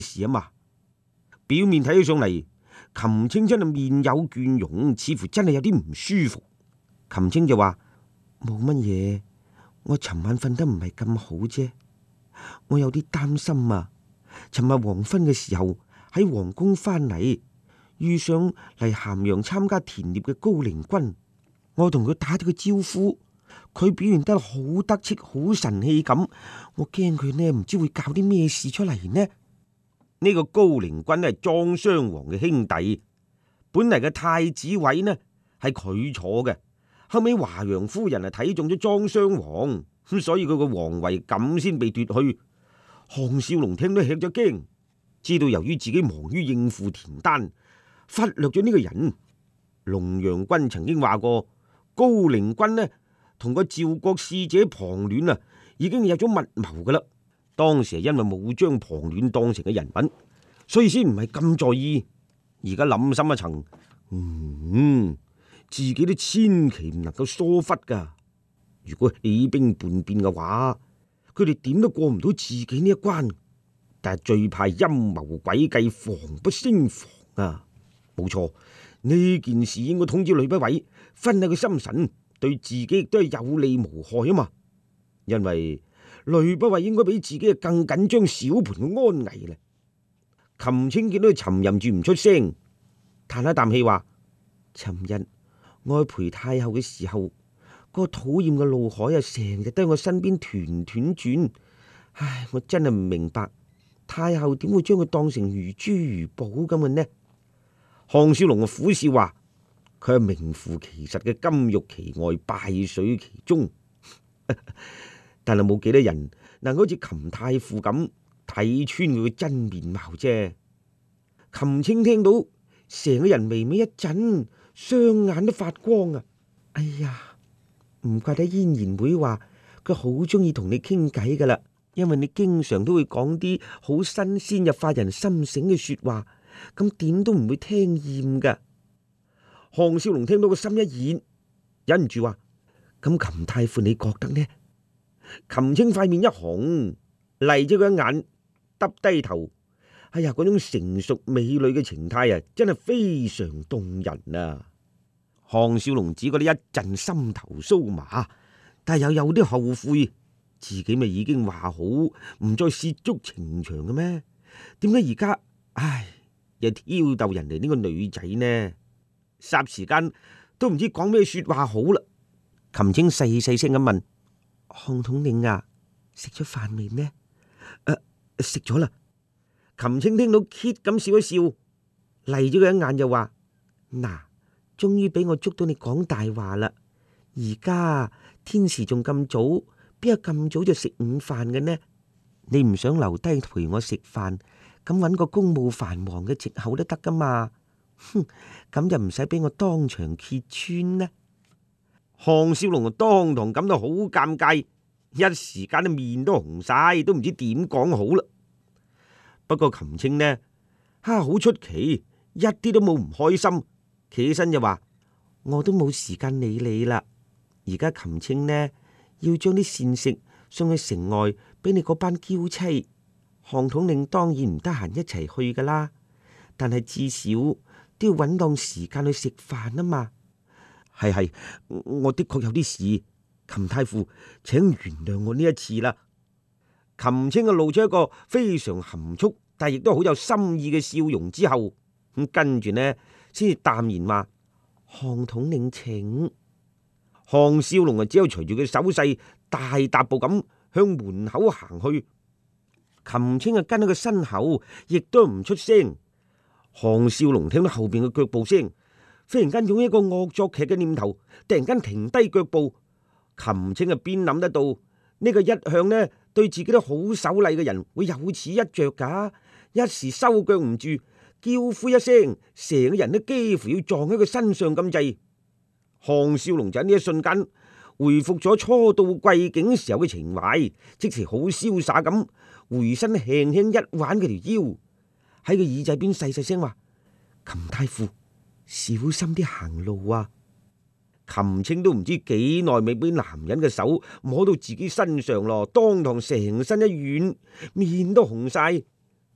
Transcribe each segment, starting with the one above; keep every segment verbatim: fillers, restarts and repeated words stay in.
事啊嘛。表面睇起上嚟，琴青真係面有倦容，似乎真係有啲唔舒服。琴青就話：冇乜嘢，我尋晚瞓得唔係咁好啫，我有啲擔心啊。尋日黃昏嘅時候喺皇宮翻嚟，遇上嚟咸陽參加田獵嘅高陵君，我同佢打咗個招呼，佢表現得好得戚，好神氣咁，我驚佢呢唔知會搞啲咩事出嚟呢。呢個高陵君係莊襄王嘅兄弟，本嚟嘅太子位呢係佢坐嘅，後尾華陽夫人係睇中咗莊襄王，咁所以佢個皇位咁先被奪去。項少龍聽到吃咗驚，知道由於自己忙於應付田丹，忽略咗呢個人。龍陽君曾經話過，高陵君呢同個趙國使者龐戀啊，已經有咗密謀噶啦。當時係因為冇將龐戀當成嘅人物，所以先唔係咁在意。而家諗深一層，嗯，自己都千祈唔能夠疏忽噶。如果起兵叛變嘅話，佢哋點都過唔到自己呢一關。但係最怕陰謀詭計，防不勝防啊！冇錯，呢件事應該通知呂不韋，分喺佢心神，對自己亦都係有利無害啊嘛。因為呂不韋應該比自己更緊張小盤嘅安危咧。琴青見到佢沉吟住唔出聲，嘆一啖氣話：尋日我去陪太后嘅時候，嗰個討厭嘅怒海啊，成日都喺我身邊團團轉。唉，我真係唔明白太后點會將佢當成如珠如寶咁嘅呢？項少龍啊苦笑話：佢係名副其實嘅金玉其外，敗絮其中。但係冇幾多人能夠好似琴太傅咁睇穿佢嘅真面貌啫。琴青聽到，成個人微微一震，雙眼都發光啊！哎呀，唔怪得嫣然妹話佢好中意同你傾偈噶啦，因為你經常都會講啲好新鮮又發人心醒嘅說話，咁點都唔會聽厭噶。項少龍聽到個心一熱，忍唔住話：咁琴太傅你覺得呢？琴青塊面一紅，嚟咗佢一眼，耷低頭。哎呀，嗰種成熟美女嘅情態啊，真係非常動人啊！項少龍只覺得一陣心頭酥麻，但係又有啲後悔，自己咪已經話好唔再涉足情場嘅咩？點解而家唉又挑逗人哋呢個女仔呢？霎時間都唔知講咩說話好啦。琴青細細聲咁問：項統領啊，食咗飯未呢？誒、啊，食咗啦。琴青聽到 Kit 咁笑一笑，嚟咗佢一眼又話：嗱，終於俾我捉到你講大話啦！而家天時仲咁早，邊有咁早就食午飯嘅呢？你唔想留低陪我食飯，咁搵個公務繁忙嘅借口都得噶嘛？哼，咁就唔使俾我當場揭穿呢。項少龍當堂感到好尷尬，一時間都面都紅晒，都唔知點講好啦。不過琴青呢，哈好出奇，一啲都冇唔開心，企起身就話：我都冇時間理你啦。而家琴青呢，要將啲膳食送去城外俾你嗰班嬌妻，項統領當然唔得閒一齊去噶啦，但係至少都要揾檔時間去食飯啊嘛。係係，我的確有啲事，琴太傅請原諒我呢一次啦。琴青啊露出一個非常含蓄，但亦都好有心意嘅笑容之後，咁跟住呢，先至淡然話：項統領請。項少龍啊，只有隨住佢手勢，大踏步咁向門口行去。琴青啊，跟喺佢身後，亦都唔出聲。項少龍聽到後邊嘅腳步聲，忽然間湧一個惡作劇嘅念頭，突然間停低腳步。琴青啊，邊諗得到呢個一向呢對自己都好守禮嘅人會有此一着噶？一時收腳唔住，叫呼一聲，成個人都幾乎要撞喺佢身上咁滯。項少龍就喺呢一瞬間回復咗初到貴境時候嘅情懷，即時好瀟灑咁回身輕輕一挽佢條腰，喺佢耳仔邊細細聲話：琴太傅，小心啲行路啊！琴青都唔知幾耐未俾男人嘅手摸到自己身上咯，當堂成身一軟，面都紅晒。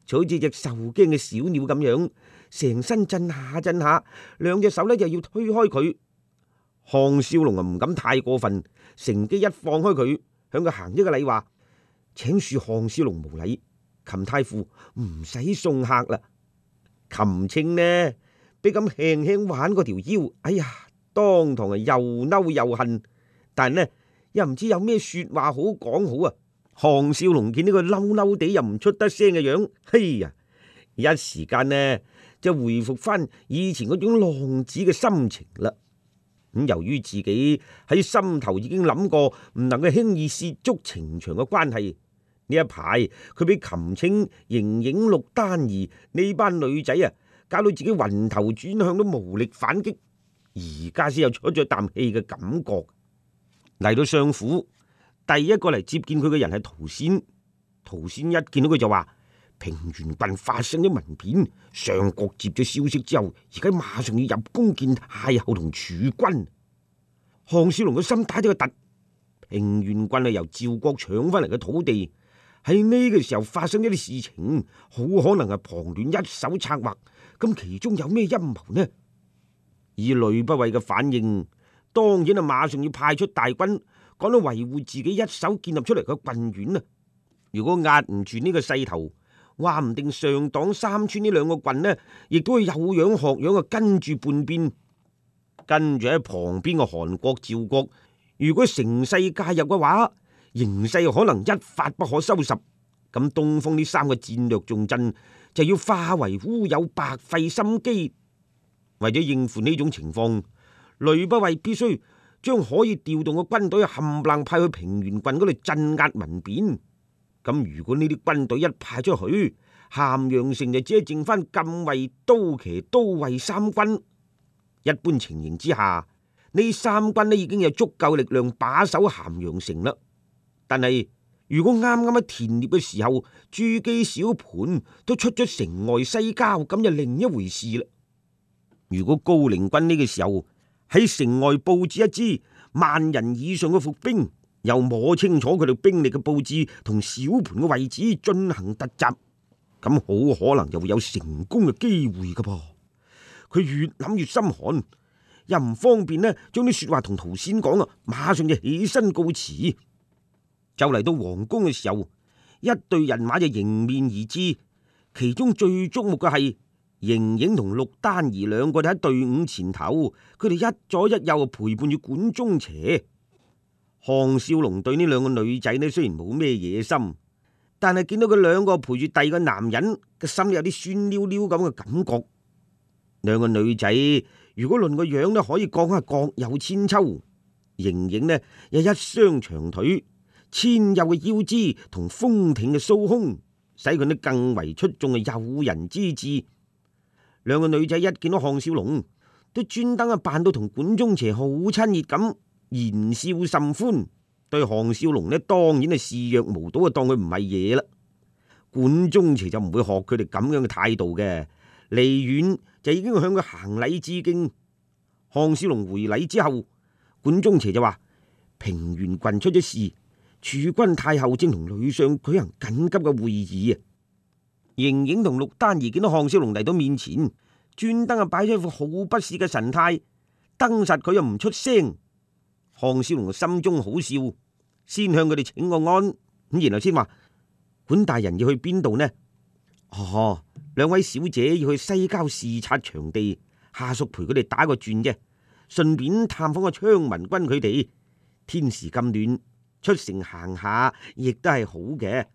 就好似隻受驚嘅小鳥咁樣，成身震下震下，兩隻手呢就要推開佢。項少龍啊唔敢太過分，乘機一放開佢，向佢行一個禮，話請恕項少龍無禮，秦太傅唔使送客啦。秦青呢，俾咁輕輕玩嗰條腰，哎呀，當堂係又嬲又恨，但係呢又唔知有咩說話好講好啊。項少龍見呢個嬲嬲地又唔出得聲嘅樣，嘿呀，一時間呢就回復翻以前嗰種浪子嘅心情啦。咁由於自己喺心頭已經諗過唔能夠輕易涉足情場嘅關係，呢一排佢俾琴青、盈盈、陸丹兒呢班女仔啊，搞到自己暈頭轉向都無力反擊，而家先有出咗啖氣嘅感覺。嚟到相府，第一個嚟接見佢嘅人係陶仙。陶仙一見到佢就話：平原郡發生咗民變，上國接咗消息之後，而家馬上要入宮見太后同儲君。項少龍嘅心打咗個突，平原郡係由趙國搶翻嚟嘅土地，喺呢個時候發生一啲事情，好可能係龐亂一手策劃。咁其中有咩陰謀呢？以呂不韋嘅反應，當然係馬上要派出大軍，趕到維護自己一手建立出嚟嘅郡縣啊！如果壓唔住呢個勢頭，話唔定上黨、三川呢兩個郡呢，亦都會有樣學樣啊，跟住叛變。跟住喺旁邊嘅韓國、趙國，如果乘勢介入嘅話，形勢可能一發不可收拾。咁東方呢三個戰略重鎮就要化為烏有，白費心機。為咗應付呢種情況，呂不韋必須將可以調動嘅軍隊冚唪唥派去平原郡嗰度鎮壓民變。咁如果呢啲軍隊一派出去，咸陽城就只係剩翻禁衛、刀騎、都尉三軍。一般情形之下，呢三軍呢已經有足夠力量把守咸陽城啦。但係如果啱啱喺田獵嘅時候，朱姬、小盤都出咗城外西郊，咁就另一回事啦。如果高陵軍呢個時候喺城外布置一支萬人以上嘅伏兵，又摸清楚佢哋兵力嘅布置同小盤嘅位置進行突襲，咁好可能就會有成功嘅機會噶噃。佢越諗越心寒，又唔方便呢將啲說話同陶仙講啊，馬上就起身告辭。就嚟到皇宮嘅時候，一隊人馬就迎面而至，其中最矚目嘅係盈盈同陸丹兒兩個喺隊伍前頭，佢哋一左一右陪伴住管中邪。項少龍對呢兩個女仔呢雖然冇咩野心，但係見到佢兩個陪住第二個男人，個心有啲酸溜溜咁嘅感覺。兩個女仔如果論個樣呢，可以講係各有千秋。盈盈呢有一雙長腿、纖幼嘅腰肢同豐挺嘅酥胸，使佢呢更為出眾嘅誘人之至。兩個女仔一見到項少龍，都專登啊扮到同管中邪好親熱咁，言笑甚歡。對項少龍呢，當然係視若無睹，啊當佢唔係嘢啦。管中邪就唔會學佢哋咁樣嘅態度嘅，離遠就已經向佢行禮致敬。項少龍回禮之後，管中邪就話：平原郡出咗事，儲君太后正同呂相舉行緊急嘅會議啊！盈盈同陸丹兒見到項少龍嚟到面前，專登啊擺咗一副好不屑嘅神態，瞪實佢又唔出聲。項少龍心中好笑，先向佢哋請個安，咁然後先話：管大人要去邊度呢？哦，兩位小姐要去西郊視察場地，下屬陪佢哋打個轉啫，順便探訪個昌文君佢哋。天時咁暖，出城行下亦都係好嘅。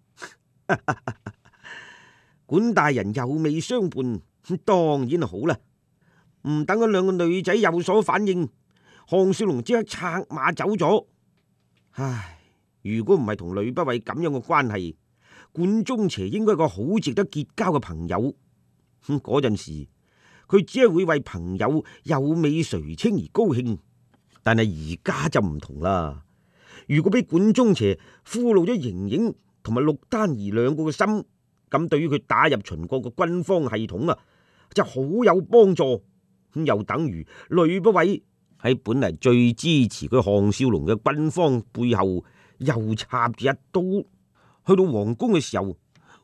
管大人有美相伴，當然好啦。唔等嗰兩個女仔有所反應，項少龍即刻策馬走咗。唉，如果唔係同呂不韋咁樣嘅關係，管中邪應該係個好值得結交嘅朋友。咁嗰陣時，佢只係會為朋友有美垂青而高興。但係而家就唔同啦。如果俾管中邪俘虜咗盈盈同埋陸丹兒兩個嘅心，咁對於佢打入秦國嘅軍方系統啊，就好有幫助。咁又等於呂不韋喺本嚟最支持佢項少龍嘅軍方背後又插住一刀。去到皇宮嘅時候，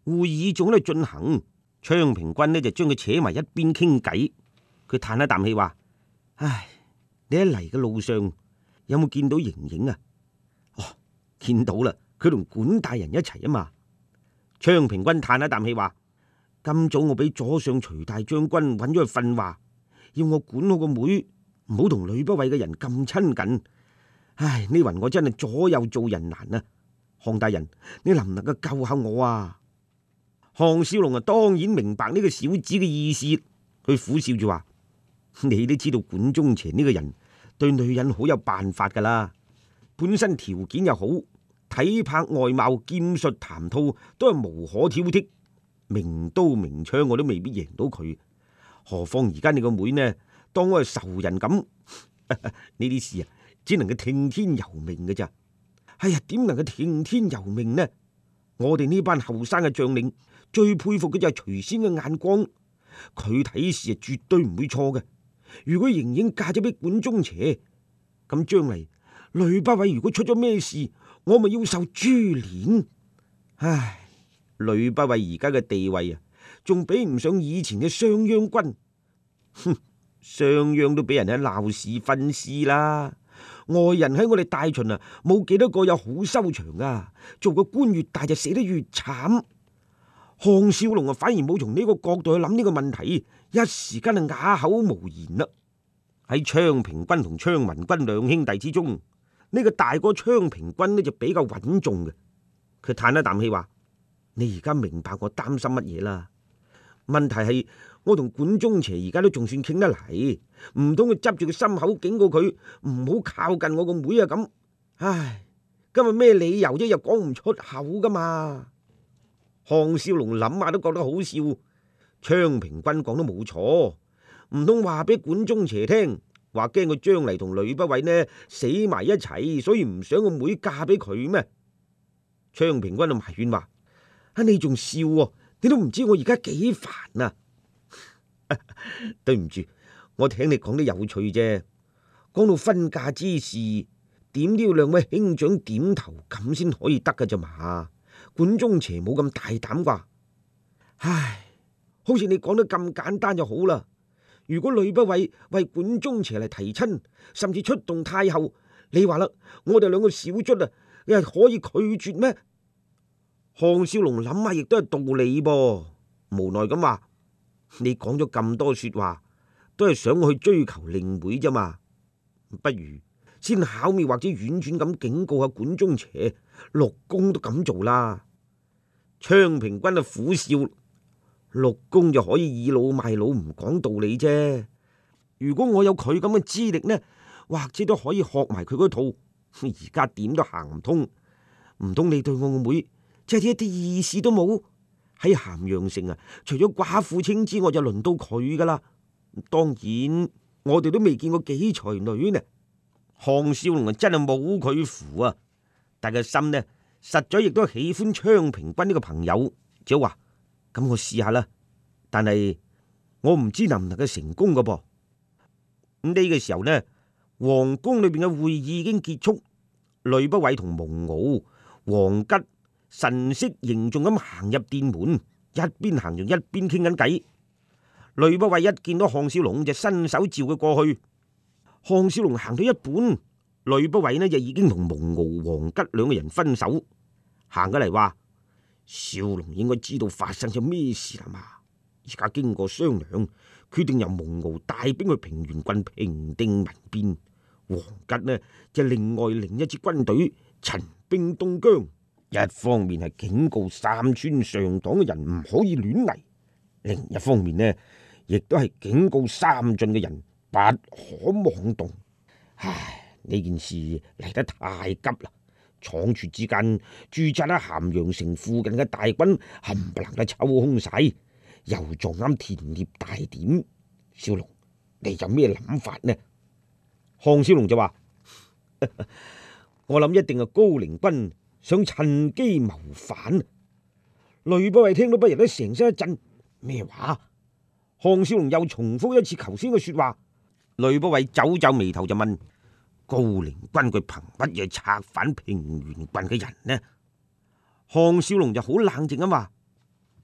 會議仲喺度進行，昌平君呢就將佢扯埋一邊傾偈。佢嘆一啖氣話：唉，你喺嚟嘅路上有冇見到盈盈啊？哦，見到啦，佢同管大人一齊啊嘛。昌平君嘆一啖氣話：今早我俾左相徐大將軍揾咗去訓話，要我管好個妹，唔好同呂不韋嘅人咁親近。唉，呢云我真係左右做人難啊！項大人，你能唔能夠救下我啊？項少龍啊，當然明白呢個小子嘅意思，佢苦笑住話：你都知道管中邪呢個人對女人好有辦法噶啦，本身條件又好，體魄外貌、劍術談吐都係無可挑剔，明刀明槍我都未必贏到佢，何況而家你個妹呢，當我係仇人咁，呢啲事啊，只能夠聽天由命嘅咋。哎呀，點能夠聽天由命呢？我哋呢班後生嘅將領最佩服嘅就係徐仙嘅眼光，佢睇事係絕對唔會錯嘅。如果盈盈嫁咗俾管中邪，咁將嚟呂不韋如果出咗咩事，我咪要受株連。唉，呂不韋而家嘅地位啊，仲比唔上以前嘅商鞅君。哼，商鞅都俾人喺鬧市分屍啦。外人喺我哋大秦啊，冇幾多個有好收場啊！做個官越大就死得越慘。項少龍啊，反而冇從呢個角度去諗呢個問題，一時間啊啞口無言啦。喺昌平君同昌文君兩兄弟之中，呢、這個大哥昌平君呢就比較穩重嘅。佢嘆一啖氣話：你而家明白我擔心乜嘢啦？問題係我同管中邪而家都仲算傾得嚟，唔通佢執住個心口警告佢唔好靠近我個妹啊咁？唉，今日咩理由啫？又講唔出口噶嘛？項少龍諗下都覺得好笑。昌平君講得冇錯，唔通話俾管中邪聽，話驚佢將嚟同呂不韋呢死埋一齊，所以唔想個妹嫁俾佢咩？昌平君就埋怨話：啊，你仲笑喎？你都唔知我而家幾煩啊！對唔住，我聽你講得有趣啫。講到婚嫁之事，點都要兩位兄長點頭咁先可以得噶咋嘛？管中邪冇咁大膽啩？唉，好似你講得咁簡單就好啦。如果呂不韋為管中邪嚟提親，甚至出動太后，你話啦，我哋兩個小卒啊，你係可以拒絕咩？項少龍諗下亦都係道理噃，無奈咁話：你講咗咁多說話，都係想我去追求令妹啫嘛。不如先巧妙或者婉轉咁警告下管中邪，六公都咁做啦。昌平君啊苦笑：六公就可以倚老賣老，唔講道理啫。如果我有佢咁嘅資歷呢，或者都可以學埋佢嗰套。而家點都行唔通，唔通你對我個妹即係一啲意思都冇？喺咸陽城啊，除咗寡婦清之外，就輪到佢噶啦。當然，我哋都未見過幾才女呢。項少龍啊，真係冇佢符啊！但係個心呢，實在亦都喜歡昌平君呢個朋友，只好話咁我試下啦。但係我唔知能唔能夠成功噶噃。咁呢個時候呢，皇宮裏邊嘅會議已經結束，呂不韋同蒙骜、王吉神色凝重咁行入殿門，一邊行仲一邊傾緊偈。呂不韋一見到項少龍就伸手召佢過去。項少龍行到一半，呂不韋呢就已經同蒙骜、王吉兩個人分手，行過嚟話：少龍應該知道發生咗咩事啦嘛？而家經過商量，決定由蒙骜帶兵去平原郡平定民變，王吉呢就另外另一支軍隊陳兵東疆。一方面係警告三川上黨嘅人唔可以亂嚟，另一方面呢，亦都係警告三晉嘅人不可妄動。唉，呢件事嚟得太急啦，倉促之間駐紮喺咸陽城附近嘅大軍冚唪唥都抽空晒，又撞啱田獵大典。少龍，你有咩諗法呢？項少龍就話：我諗一定係高陵君想趁機謀反。呂不韋聽到不由得成身一震，咩話？項少龍又重複一次頭先嘅說話。呂不韋皺皺眉頭就問：高陵君佢憑乜嘢策反平原郡嘅人呢？項少龍就好冷靜咁話：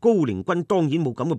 高陵君當然冇咁嘅